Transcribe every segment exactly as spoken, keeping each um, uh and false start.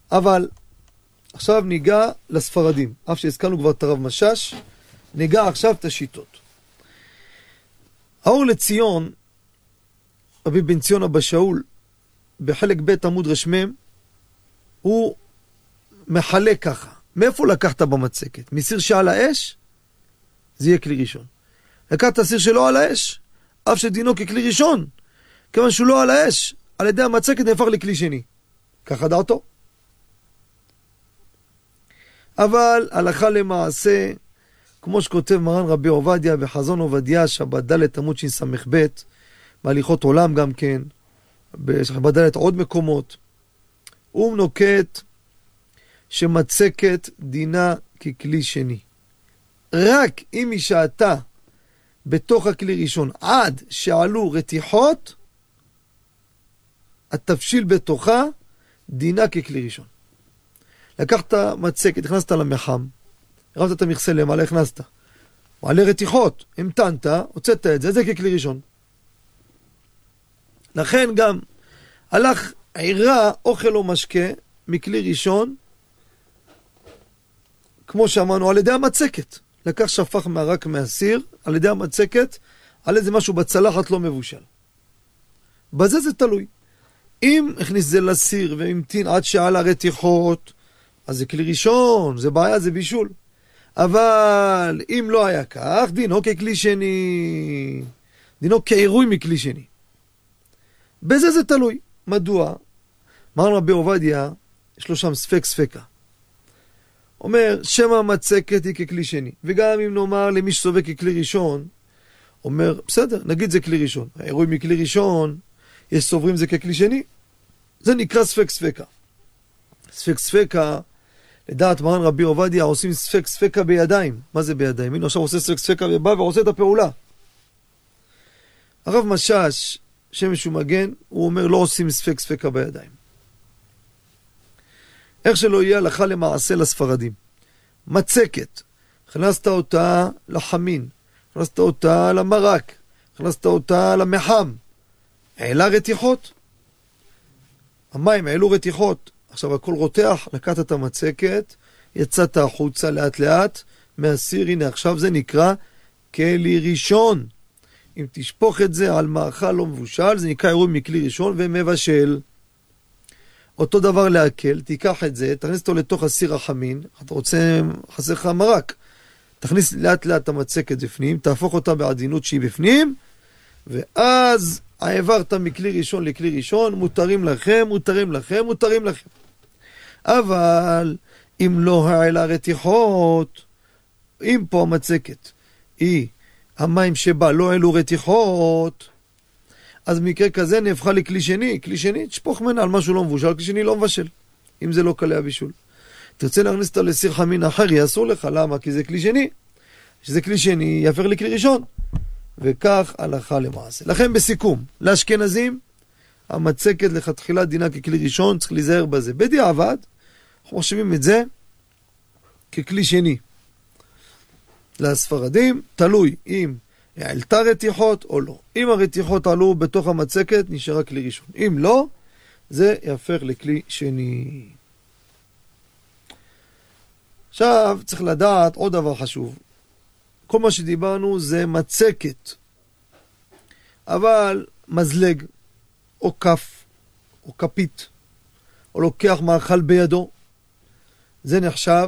אבל עכשיו ניגע לספרדים, אף שהזכרנו כבר את הרב משש, ניגע עכשיו את השיטות. האור לציון, רבי בן ציון אבא שאול, בחלק ב' עמוד רשמם, הוא מחלק ככה. מאיפה לקחת במצקת? מסיר שעל האש? זה יהיה כלי ראשון. לקחת סיר שלא על האש? אף שדינו ככלי ראשון. כיוון שהוא לא על האש, על ידי המצקת נהפך לכלי שני. ככה דעתו. אבל הלכה למעשה, כמו שכותב מרן רבי עובדיה בחזון עובדיה, שבת ד' עמוד שס"ב, בהליכות עולם גם כן, בשבת ד' עוד מקומות, הוא נוקט שמצקת דינה ככלי שני. רק אם היא שעתה בתוך הכלי ראשון עד שעלו רתיחות, התבשיל בתוכה דינה ככלי ראשון. לקחת מצקת, הכנסת למחם, הרמת את המכסה למעלה, הכנסת. מעלה רתיחות, המתנת, הוצאת את זה, זה ככלי ראשון. לכן גם הלך עירה אוכל או משקה מכלי ראשון, כמו שאמרנו, על ידי המצקת. לקח שפך מהרק מהסיר, על ידי המצקת, על איזה משהו בצלחת לא מבושל. בזה זה תלוי. אם הכניס זה לסיר והמתין עד שעל הרתיחות, אז זה כלי ראשון, זה בעיה, זה בישול. אבל אם לא היה כך, דינו ככלי שני. דינו כעירוי מכלי שני. בזה זה תלוי. מדוע? מרן רבי עובדיה, יש לו שם ספק ספקה. אומר, שמה המצקת היא ככלי שני. וגם אם נאמר למי שסובק ככלי ראשון, אומר, בסדר, נגיד זה כלי ראשון. העירוי מכלי ראשון, יש סוברים זה ככלי שני. זה נקרא ספק ספקה. ספק ספקה, לדעת מרן רבי עובדיה, עושים ספק ספקה בידיים. מה זה בידיים? הנה עכשיו עושה ספק ספקה ובא ועושה את הפעולה. הרב משש, שמש ומגן, הוא אומר לא עושים ספק ספקה בידיים. איך שלא יהיה הלכה למעשה לספרדים. מצקת, הכנסת אותה לחמין, הכנסת אותה למרק, הכנסת אותה למחם, העלה רתיחות. המים העלו רתיחות, עכשיו הכל רותח, לקחת את המצקת, יצאת החוצה לאט לאט, מהסיר, הנה עכשיו זה נקרא כלי ראשון. אם תשפוך את זה על מאכל לא מבושל, זה נקרא עירוי מכלי ראשון ומבשל. אותו דבר להקל, תיקח את זה, תכניס אותו לתוך הסיר החמין, אתה רוצה, חסר לך מרק, תכניס לאט לאט את המצקת בפנים, תהפוך אותה בעדינות שהיא בפנים, ואז העברת מכלי ראשון לכלי ראשון, מותרים לכם, מותרים לכם, מותרים לכם. אבל אם לא העלה רתיחות, אם פה המצקת היא, המים שבה לא העלו רתיחות, אז במקרה כזה נהפכה לכלי שני, כלי שני, תשפוך מנה על משהו לא מבושל, כלי שני לא מבשל, אם זה לא קלה בישול. תרצה להכניס אותה לסיר חמין אחר, יעשו לך, למה? כי זה כלי שני. שזה כלי שני, יהפך לכלי ראשון. וכך הלכה למעשה. לכן בסיכום, לאשכנזים, המצקת לכתחילה דינה ככלי ראשון, צריך להיזהר בזה. בדיעבד, אנחנו חושבים את זה ככלי שני. לספרדים, תלוי אם העלתה רתיחות או לא. אם הרתיחות עלו בתוך המצקת, נשארה כלי ראשון. אם לא, זה יהפך לכלי שני. עכשיו, צריך לדעת עוד דבר חשוב. כל מה שדיברנו זה מצקת. אבל מזלג, או כף, או כפית, או לוקח מאכל בידו, זה נחשב,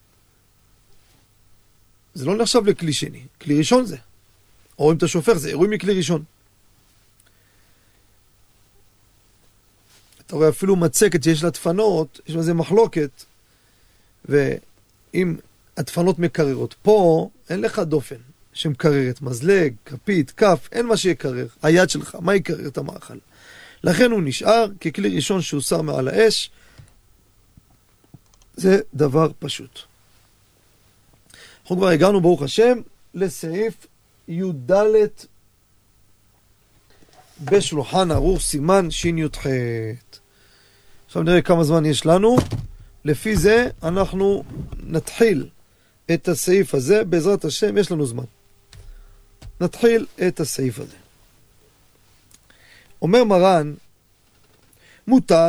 זה לא נחשב לכלי שני. כלי ראשון זה. או אם אתה שופך, זה עירוי מכלי ראשון. אתה רואה אפילו מצקת שיש לה דפנות, יש לזה מחלוקת, ואם הדפנות מקררות, פה אין לך דופן שמקררת, מזלג, כפית, כף, אין מה שיקרר, היד שלך, מה יקרר את המאכל? לכן הוא נשאר ככלי ראשון שהוסר מעל האש, זה דבר פשוט. אנחנו כבר הגענו ברוך השם לסעיף י"ד בשולחן ערוך סימן שי"ח. עכשיו נראה כמה זמן יש לנו. לפי זה אנחנו נתחיל את הסעיף הזה. בעזרת השם יש לנו זמן. נתחיל את הסעיף הזה. אומר מרן, מותר